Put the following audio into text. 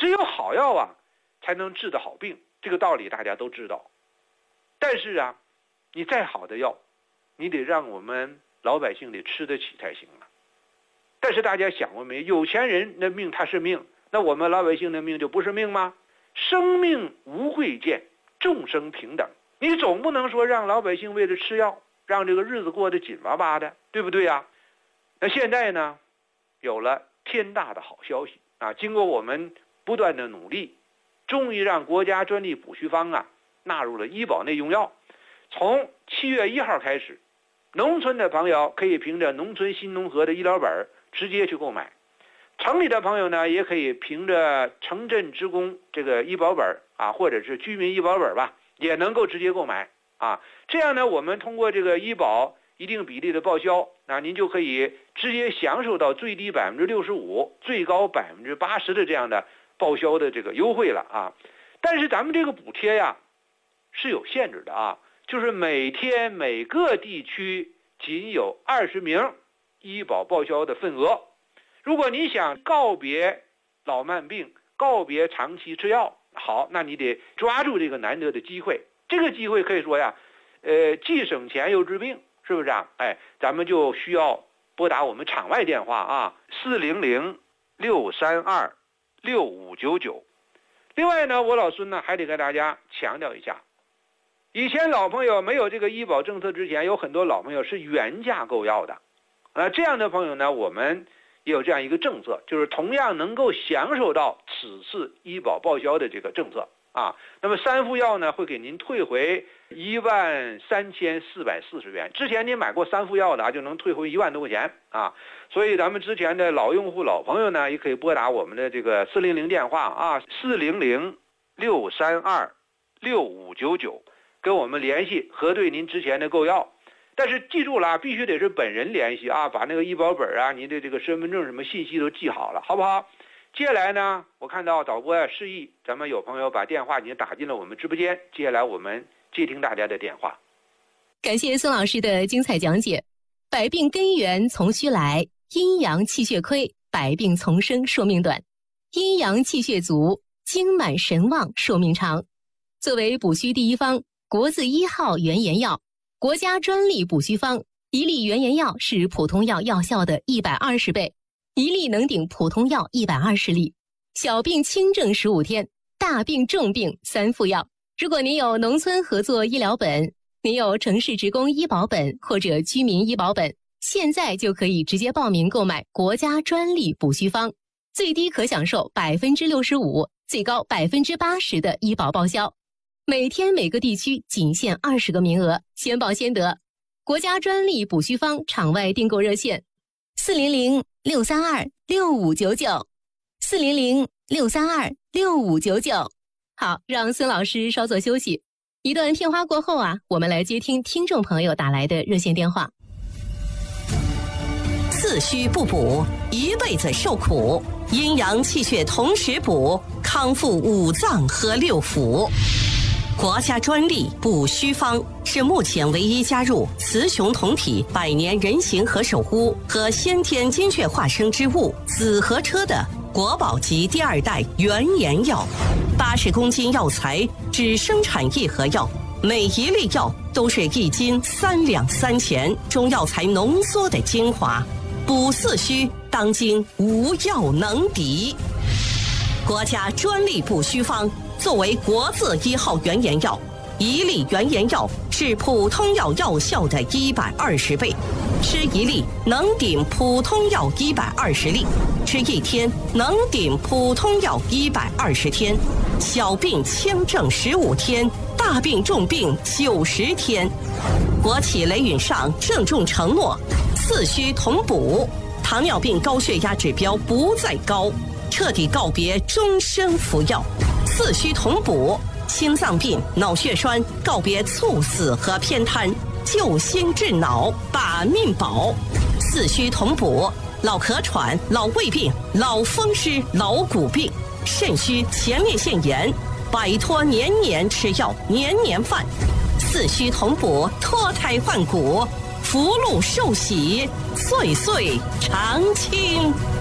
只有好药啊，才能治得好病，这个道理大家都知道。但是啊，你再好的药，你得让我们老百姓得吃得起才行啊。但是大家想过没？有钱人的命他是命，那我们老百姓的命就不是命吗？生命无贵贱，众生平等。你总不能说让老百姓为了吃药，让这个日子过得紧巴巴的，对不对啊？那现在呢，有了天大的好消息啊！经过我们不断的努力，终于让国家专利补虚方啊纳入了医保内用药。从7月1号开始，农村的朋友可以凭着农村新农合的医疗本直接去购买，城里的朋友呢也可以凭着城镇职工这个医保本啊，或者是居民医保本吧，也能够直接购买啊。这样呢，我们通过这个医保一定比例的报销，那您就可以直接享受到最低65%、最高80%的这样的报销的这个优惠了啊。但是咱们这个补贴呀是有限制的啊，就是每天每个地区仅有20名医保报销的份额。如果你想告别老慢病，告别长期吃药，好，那你得抓住这个难得的机会。这个机会可以说呀，既省钱又治病，是不是啊？哎，咱们就需要拨打我们场外电话啊，400-632-6599。另外呢，我老孙呢还得跟大家强调一下，以前老朋友没有这个医保政策之前，有很多老朋友是原价购药的，这样的朋友呢，我们也有这样一个政策，就是同样能够享受到此次医保报销的这个政策啊。那么3副药呢，会给您退回13440元。之前您买过3副药的就能退回1万多块钱啊。所以咱们之前的老用户、老朋友呢，也可以拨打我们的这个400电话啊，400-632-6599，跟我们联系核对您之前的购药。但是记住了，必须得是本人联系啊，把那个医保本啊、您的这个身份证什么信息都记好了，好不好？接下来呢，我看到导播示意咱们有朋友把电话已经打进了我们直播间，接下来我们接听大家的电话。 感谢孙老师的精彩讲解。百病根源从虚来，阴阳气血亏，百病丛生，寿命短；阴阳气血足，精满神旺，寿命长。作为补虚第一方，国字1号原研药，国家专利补虚方，一粒原研药是普通药药效的120倍，一粒能顶普通药120粒。小病轻症15天，大病重病3副药。如果您有农村合作医疗本，您有城市职工医保本或者居民医保本，现在就可以直接报名购买国家专利补虚方，最低可享受65%，最高80%的医保报销。每天每个地区仅限20个名额，先报先得。国家专利补虚方场外订购热线：400-632-6599 400-632-6599。好，让孙老师稍作休息。一段片花过后啊，我们来接听听众朋友打来的热线电话。 四虚不补，一辈子受苦；阴阳气血同时补，康复5脏和6腑。国家专利补虚方是目前唯一加入雌雄同体百年人形和守护和先天精血化生之物紫河车的国宝级第2代原研药，80公斤药材只生产1盒药，每一粒药都是1斤3两3钱中药材浓缩的精华，补四虚当今无药能敌。国家专利补虚方作为国字1号原研药，一粒原研药是普通药药效的120倍，吃一粒能顶普通药120粒，吃1天能顶普通药120天，小病轻症15天，大病重病90天。国企雷允上郑重承诺，四虚同补，糖尿病高血压指标不再高，彻底告别终身服药。四虚同补，心脏病、脑血栓告别猝死和偏瘫，救心治脑，把命保。四虚同补，老咳喘、老胃病、老风湿、老骨病、肾虚、前列腺炎，摆脱年年吃药、年年犯。四虚同补，脱胎换骨，福禄寿喜，岁岁常青。